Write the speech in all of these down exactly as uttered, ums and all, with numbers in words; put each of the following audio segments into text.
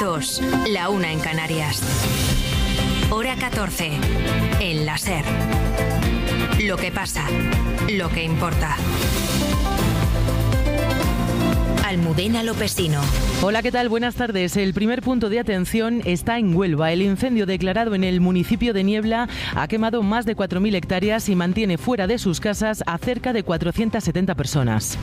dos, la una en Canarias. Hora catorce, en la SER. Lo que pasa, lo que importa. Almudena Lopesino. Hola, ¿qué tal? Buenas tardes. El primer punto de atención está en Huelva. El incendio declarado en el municipio de Niebla ha quemado más de cuatro mil hectáreas y mantiene fuera de sus casas a cerca de cuatrocientas setenta personas.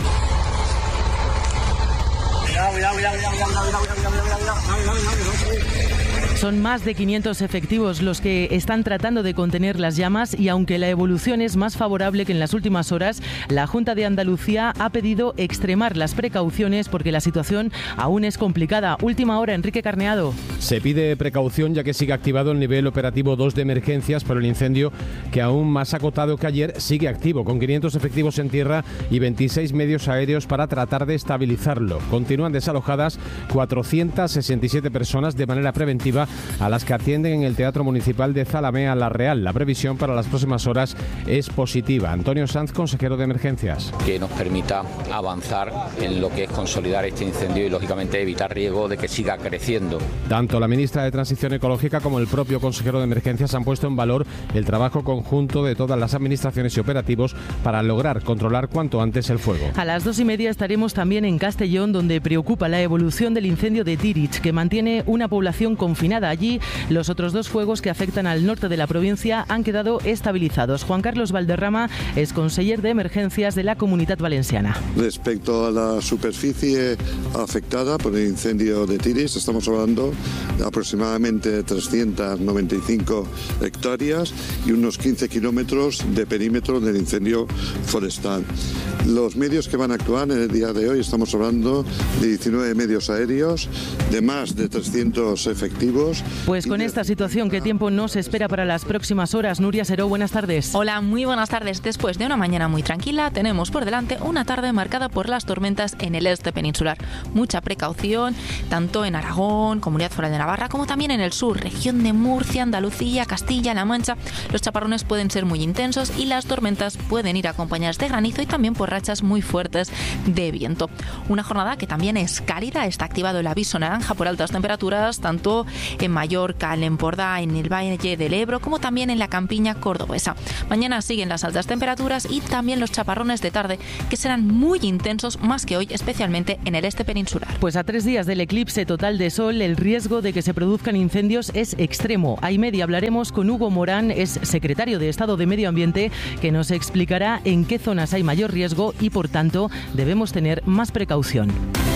Son más de quinientos efectivos los que están tratando de contener las llamas y aunque la evolución es más favorable que en las últimas horas, la Junta de Andalucía ha pedido extremar las precauciones porque la situación aún es complicada. Última hora, Enrique Carneado. Se pide precaución ya que sigue activado el nivel operativo dos de emergencias por el incendio que aún más acotado que ayer sigue activo, con quinientos efectivos en tierra y veintiséis medios aéreos para tratar de estabilizarlo. Continúan desalojadas cuatrocientas sesenta y siete personas de manera preventiva a las que atienden en el Teatro Municipal de Zalamea La Real. La previsión para las próximas horas es positiva. Antonio Sanz, consejero de Emergencias. Que nos permita avanzar en lo que es consolidar este incendio y, lógicamente, evitar riesgo de que siga creciendo. Tanto la ministra de Transición Ecológica como el propio consejero de Emergencias han puesto en valor el trabajo conjunto de todas las administraciones y operativos para lograr controlar cuanto antes el fuego. A las dos y media estaremos también en Castellón, donde preocupa la evolución del incendio de Tirich, que mantiene una población confinada. Allí, los otros dos fuegos que afectan al norte de la provincia han quedado estabilizados. Juan Carlos Valderrama es conseller de Emergencias de la Comunitat Valenciana. Respecto a la superficie afectada por el incendio de Tirich, estamos hablando de aproximadamente trescientas noventa y cinco hectáreas y unos quince kilómetros de perímetro del incendio forestal. Los medios que van a actuar en el día de hoy, estamos hablando de diecinueve medios aéreos, de más de trescientos efectivos. Pues con esta situación, ¿qué tiempo nos espera para las próximas horas? Nuria Seró, buenas tardes. Hola, muy buenas tardes. Después de una mañana muy tranquila, tenemos por delante una tarde marcada por las tormentas en el este peninsular. Mucha precaución, tanto en Aragón, Comunidad Foral de Navarra, como también en el sur, región de Murcia, Andalucía, Castilla-La Mancha. Los chaparrones pueden ser muy intensos y las tormentas pueden ir acompañadas de granizo y también por rachas muy fuertes de viento. Una jornada que también es cálida, está activado el aviso naranja por altas temperaturas, tanto en Mallorca, en Empordà, en el Valle del Ebro, como también en la campiña cordobesa. Mañana siguen las altas temperaturas y también los chaparrones de tarde, que serán muy intensos más que hoy, especialmente en el este peninsular. Pues a tres días del eclipse total de sol, el riesgo de que se produzcan incendios es extremo. A y media hablaremos con Hugo Morán, es secretario de Estado de Medio Ambiente, que nos explicará en qué zonas hay mayor riesgo y, por tanto, debemos tener más precaución.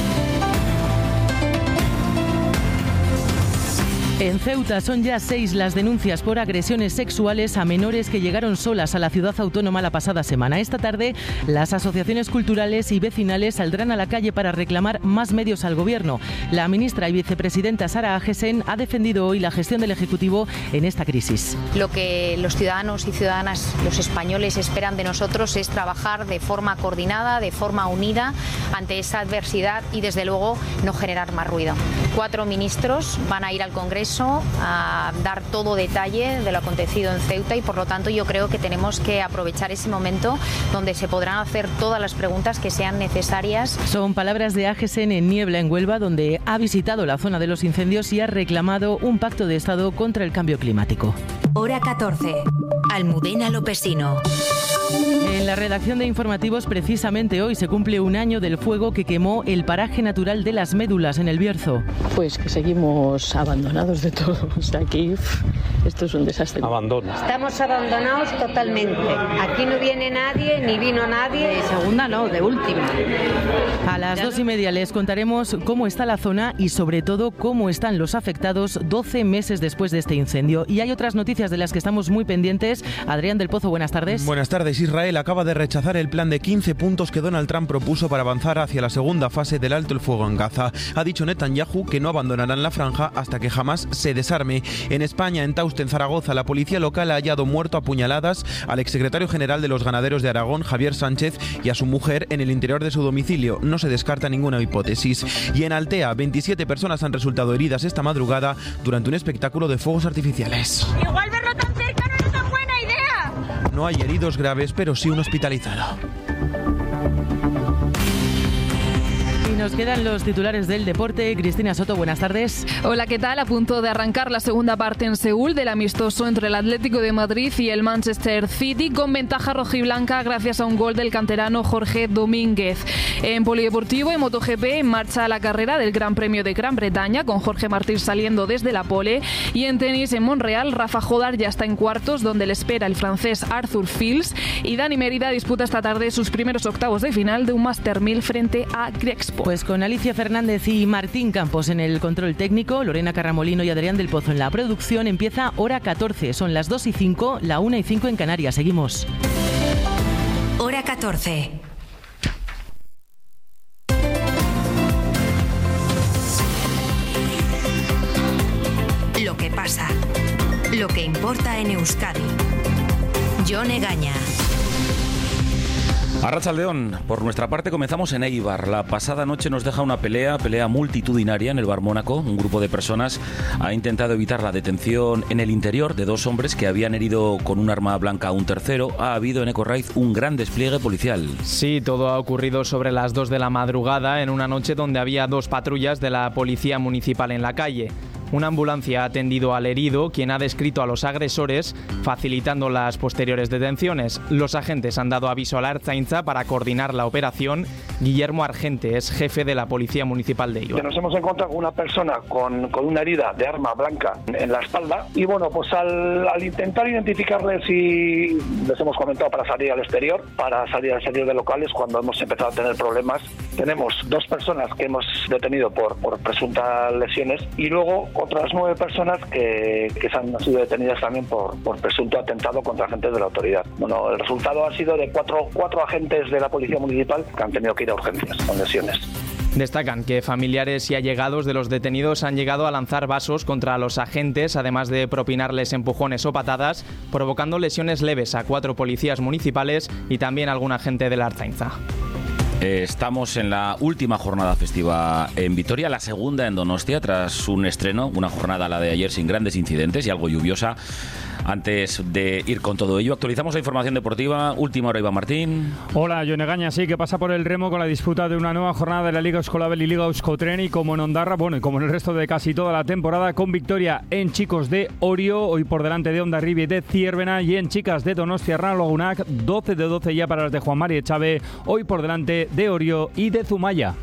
En Ceuta son ya seis las denuncias por agresiones sexuales a menores que llegaron solas a la ciudad autónoma la pasada semana. Esta tarde, las asociaciones culturales y vecinales saldrán a la calle para reclamar más medios al gobierno. La ministra y vicepresidenta Sara Agesen ha defendido hoy la gestión del Ejecutivo en esta crisis. Lo que los ciudadanos y ciudadanas, los españoles, esperan de nosotros es trabajar de forma coordinada, de forma unida ante esa adversidad y, desde luego, no generar más ruido. Cuatro ministros van a ir al Congreso a dar todo detalle de lo acontecido en Ceuta y, por lo tanto, yo creo que tenemos que aprovechar ese momento donde se podrán hacer todas las preguntas que sean necesarias. Son palabras de Agesen en Niebla, en Huelva, donde ha visitado la zona de los incendios y ha reclamado un pacto de Estado contra el cambio climático. Hora catorce. Almudena Lopesino. En la redacción de informativos, precisamente hoy se cumple un año del fuego que quemó el paraje natural de Las Médulas en el Bierzo. Pues que seguimos abandonados de todo. O sea, aquí esto es un desastre. Abandono. Estamos abandonados totalmente. Aquí no viene nadie, ni vino nadie. De segunda no, de última. A las dos y media les contaremos cómo está la zona y, sobre todo, cómo están los afectados doce meses después de este incendio. Y hay otras noticias de las que estamos muy pendientes. Adrián del Pozo, buenas tardes. Buenas tardes. Israel acaba de rechazar el plan de quince puntos que Donald Trump propuso para avanzar hacia la segunda fase del alto el fuego en Gaza. Ha dicho Netanyahu que no abandonarán la franja hasta que jamás se desarme. En España, en Tauste, en Zaragoza, la policía local ha hallado muerto a puñaladas al exsecretario general de los ganaderos de Aragón, Javier Sánchez, y a su mujer en el interior de su domicilio. No se descarta ninguna hipótesis. Y en Altea, veintisiete personas han resultado heridas esta madrugada durante un espectáculo de fuegos artificiales. Igual verlo tan cerca no era tan buena idea. No hay heridos graves, pero sí un hospitalizado. nos quedan los titulares del deporte. Cristina Soto, buenas tardes. Hola, ¿qué tal? A punto de arrancar la segunda parte en Seúl del amistoso entre el Atlético de Madrid y el Manchester City, con ventaja rojiblanca gracias a un gol del canterano Jorge Domínguez. En polideportivo, en MotoGP, en marcha la carrera del Gran Premio de Gran Bretaña, con Jorge Martín saliendo desde la pole. Y en tenis, en Montreal, Rafa Jodar ya está en cuartos, donde le espera el francés Arthur Fils. Y Dani Mérida disputa esta tarde sus primeros octavos de final de un Master mil frente a Grexpo. Pues con Alicia Fernández y Martín Campos en el control técnico, Lorena Carramolino y Adrián del Pozo en la producción, empieza Hora catorce. Son las dos y cinco, la una y cinco en Canarias. Seguimos. Hora catorce. Lo que pasa. Lo que importa en Euskadi. Jon Egaña. Arratsaldeon, por nuestra parte comenzamos en Eibar. La pasada noche nos deja una pelea, pelea multitudinaria en el Bar Mónaco. Un grupo de personas ha intentado evitar la detención en el interior de dos hombres que habían herido con un arma blanca a un tercero. Ha habido en Ecorraiz un gran despliegue policial. Sí, todo ha ocurrido sobre las dos de la madrugada, en una noche donde había dos patrullas de la policía municipal en la calle. Una ambulancia ha atendido al herido, quien ha descrito a los agresores, facilitando las posteriores detenciones. Los agentes han dado aviso a la Ertzaintza para coordinar la operación. Guillermo Argente es jefe de la Policía Municipal de Eibar. Nos hemos encontrado con una persona con, con una herida de arma blanca en la espalda y bueno, pues al, al intentar identificarles y les hemos comentado para salir al exterior, para salir al exterior de locales cuando hemos empezado a tener problemas. Tenemos dos personas que hemos detenido por, por presuntas lesiones y luego otras nueve personas que, que han sido detenidas también por, por presunto atentado contra agentes de la autoridad. Bueno, el resultado ha sido de cuatro, cuatro agentes de la Policía Municipal que han tenido que ir a urgencias con lesiones. Destacan que familiares y allegados de los detenidos han llegado a lanzar vasos contra los agentes, además de propinarles empujones o patadas, provocando lesiones leves a cuatro policías municipales y también a algún agente de la Ertzaintza. Estamos en la última jornada festiva en Vitoria, la segunda en Donostia, tras un estreno, una jornada, la de ayer, sin grandes incidentes y algo lluviosa. Antes de ir con todo ello, actualizamos la información deportiva. Última hora, Iván Martín. Hola, Jon Egaña. Sí, que pasa por el remo con la disputa de una nueva jornada de la Liga Euskolabel y Liga Euskotren, y como en Ondarra, bueno, y como en el resto de casi toda la temporada, con victoria en chicos de Orio, hoy por delante de Hondarribia y de Zierbena, y en chicas de Donostia Lagunac, doce de doce ya para las de Juan Mari Echave, hoy por delante de Orio y de Zumaya.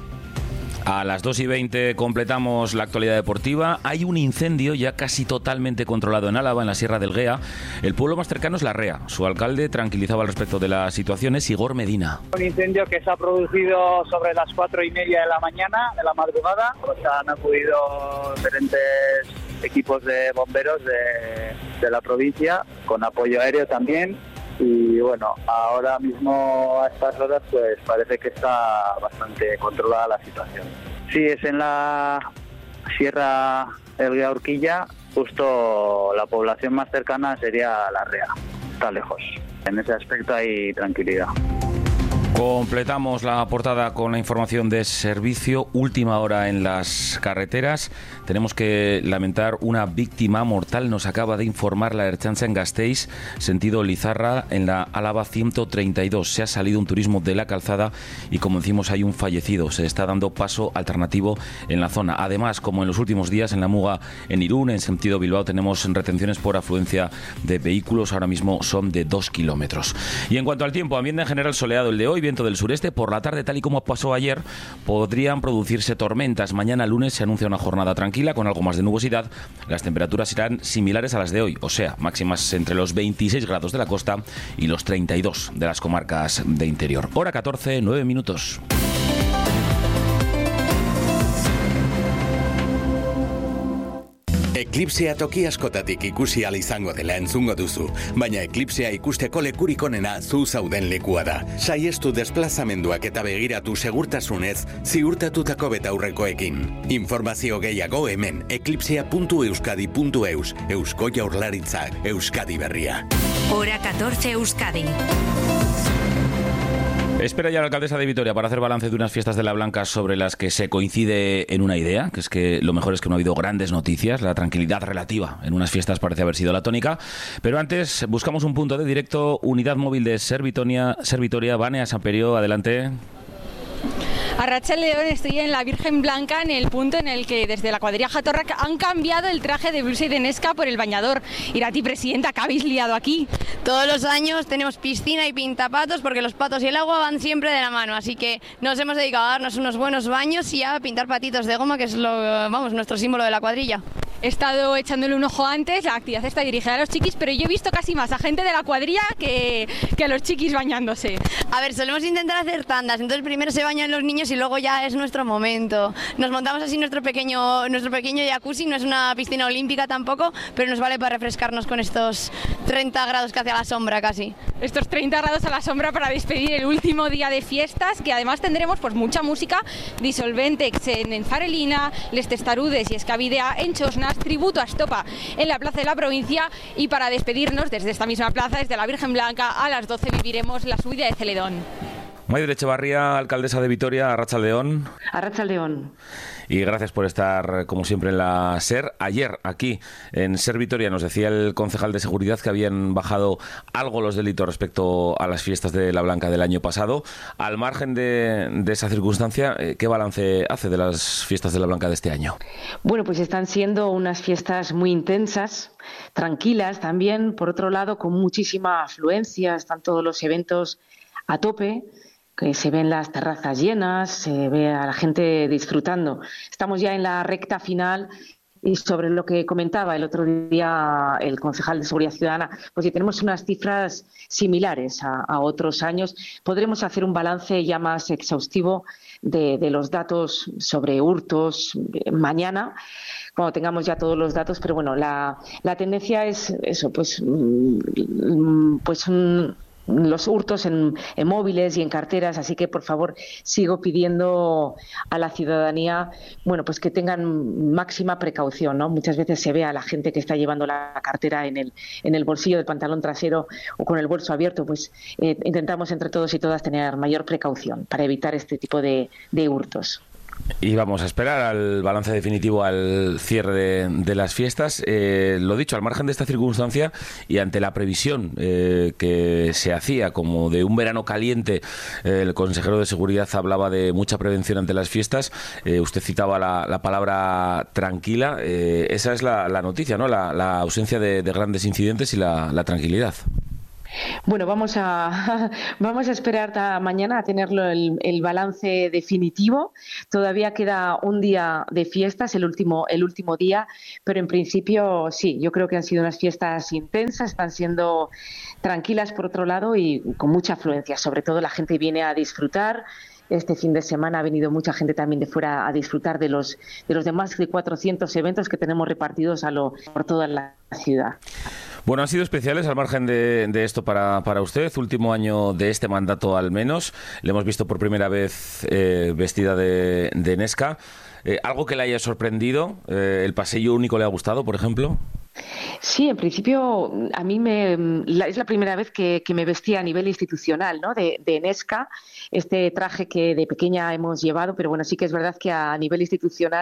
A las dos y veinte completamos la actualidad deportiva. Hay un incendio ya casi totalmente controlado en Álava, en la Sierra del Gea. El pueblo más cercano es Larrea. Su alcalde tranquilizaba al respecto de la situación, es Igor Medina. Un incendio que se ha producido sobre las cuatro y media de la mañana, de la madrugada. Pues han acudido diferentes equipos de bomberos de, de la provincia, con apoyo aéreo también. Y bueno, ahora mismo a estas horas pues parece que está bastante controlada la situación. Sí, es en la Sierra del Horquilla, justo la población más cercana sería Larrea, está lejos. En ese aspecto hay tranquilidad. Completamos la portada con la información de servicio. Última hora en las carreteras. Tenemos que lamentar una víctima mortal. Nos acaba de informar la Ertzaintza en Gasteiz, sentido Lizarra, en la Álava ciento treinta y dos. Se ha salido un turismo de la calzada y, como decimos, hay un fallecido. Se está dando paso alternativo en la zona. Además, como en los últimos días, en la Muga, en Irún, en sentido Bilbao, tenemos retenciones por afluencia de vehículos. Ahora mismo son de dos kilómetros. Y en cuanto al tiempo, ambiente en general soleado el de hoy, viento del sureste. Por la tarde, tal y como pasó ayer, podrían producirse tormentas. Mañana lunes se anuncia una jornada tranquila con algo más de nubosidad. Las temperaturas serán similares a las de hoy, o sea, máximas entre los veintiséis grados de la costa y los treinta y dos de las comarcas de interior. Hora catorce, nueve minutos. Eklipsea toki askotatik ikusi ahal izango dela entzungo duzu, baina eklipsea ikusteko lekurik onena zu zauden lekua da. Saiestu desplazamenduak eta begiratu segurtasunez ziurtatutako betaurrekoekin. Informazio gehiago hemen eklipsea puntu euskadi puntu eus, Eusko Jaurlaritzak, Euskadi Berria. Hora catorce, Euskadi. Espera ya la alcaldesa de Vitoria para hacer balance de unas fiestas de la Blanca sobre las que se coincide en una idea, que es que lo mejor es que no ha habido grandes noticias. La tranquilidad relativa en unas fiestas parece haber sido la tónica. Pero antes buscamos un punto de directo. Unidad móvil de Servitoria, Servitoria, Vanea Samperio, adelante. Arratsaldeon, estoy en la Virgen Blanca, en el punto en el que desde la cuadrilla Jatorrak han cambiado el traje de Bruce y de Nesca por el bañador. Irati, presidenta, ¿qué habéis liado aquí? Todos los años tenemos piscina y pintapatos porque los patos y el agua van siempre de la mano, así que nos hemos dedicado a darnos unos buenos baños y a pintar patitos de goma, que es lo, vamos, nuestro símbolo de la cuadrilla. He estado echándole un ojo antes, la actividad está dirigida a los chiquis, pero yo he visto casi más a gente de la cuadrilla que, que a los chiquis bañándose. A ver, solemos intentar hacer tandas, entonces primero se bañan los niños y luego ya es nuestro momento. Nos montamos así nuestro pequeño, nuestro pequeño jacuzzi, no es una piscina olímpica tampoco, pero nos vale para refrescarnos con estos treinta grados que hace a la sombra casi. Estos treinta grados a la sombra para despedir el último día de fiestas, que además tendremos pues mucha música, Disolventex en, en Farelina, Les Testarudes y Escavidea en Chosnas, tributo a Estopa en la Plaza de la Provincia, y para despedirnos desde esta misma plaza, desde la Virgen Blanca, a las doce viviremos la subida de Celedón. Maider Echevarría, alcaldesa de Vitoria, Arratsaldeon. Arratsaldeon. Y gracias por estar, como siempre, en la SER. Ayer, aquí, en SER Vitoria, nos decía el concejal de Seguridad que habían bajado algo los delitos respecto a las fiestas de la Blanca del año pasado. Al margen de, de esa circunstancia, ¿qué balance hace de las fiestas de la Blanca de este año? Bueno, pues están siendo unas fiestas muy intensas, tranquilas también, por otro lado, con muchísima afluencia, están todos los eventos a tope, que se ven las terrazas llenas, se ve a la gente disfrutando. Estamos ya en la recta final y sobre lo que comentaba el otro día el concejal de Seguridad Ciudadana, pues si tenemos unas cifras similares a, a otros años, podremos hacer un balance ya más exhaustivo de, de los datos sobre hurtos mañana, cuando tengamos ya todos los datos, pero bueno, la, la tendencia es eso, pues, pues un... los hurtos en, en móviles y en carteras, así que por favor sigo pidiendo a la ciudadanía, bueno, pues que tengan máxima precaución, ¿no? Muchas veces se ve a la gente que está llevando la cartera en el en el bolsillo del pantalón trasero o con el bolso abierto, pues eh, intentamos entre todos y todas tener mayor precaución para evitar este tipo de, de hurtos. Y vamos a esperar al balance definitivo, al cierre de, de las fiestas. Eh, lo dicho, al margen de esta circunstancia y ante la previsión eh, que se hacía como de un verano caliente, eh, el consejero de Seguridad hablaba de mucha prevención ante las fiestas. Eh, usted citaba la, la palabra tranquila. Eh, esa es la, la noticia, ¿no? La, la ausencia de, de grandes incidentes y la, la tranquilidad. Bueno, vamos a vamos a esperar hasta mañana a tenerlo el, el balance definitivo. Todavía queda un día de fiestas, el último el último día, pero en principio sí, yo creo que han sido unas fiestas intensas, están siendo tranquilas por otro lado y con mucha afluencia. Sobre todo la gente viene a disfrutar. Este fin de semana ha venido mucha gente también de fuera a disfrutar de los de los demás de cuatrocientos eventos que tenemos repartidos a lo por toda la ciudad. Bueno, han sido especiales al margen de, de esto para, para usted, último año de este mandato al menos. Le hemos visto por primera vez eh, vestida de, de Nesca. Eh, ¿Algo que le haya sorprendido? Eh, ¿El pasillo único le ha gustado, por ejemplo? Sí, en principio a mí me la, es la primera vez que, que me vestía a nivel institucional, ¿no? De, de Nesca, este traje que de pequeña hemos llevado, pero bueno, sí que es verdad que a nivel institucional